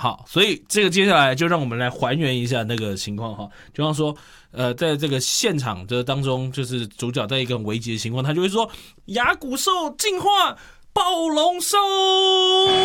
好，所以这个接下来就让我们来还原一下那个情况哈，就像说，在这个现场的当中，就是主角在一个很危急的情况，他就会说：牙骨兽进化暴龙兽。